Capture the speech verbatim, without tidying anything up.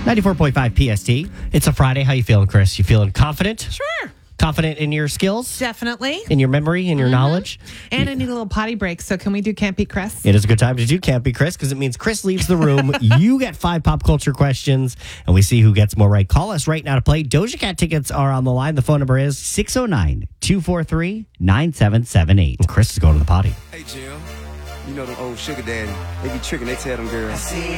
ninety-four point five P S T. It's a Friday. How you feeling, Chris? You feeling confident? Sure. Confident in your skills? Definitely. In your memory, in your mm-hmm. knowledge? And I need a little potty break, so can we do Can't Beat Chris? It is a good time to do Can't Beat Chris because it means Chris leaves the room. You get five pop culture questions, and we see who gets more right. Call us right now to play. Doja Cat tickets are on the line. The phone number is six oh nine, two four three, nine seven seven eight. And Chris is going to the potty. Hey, Jim. You know the old sugar daddy. They be tricking. They tell them girls.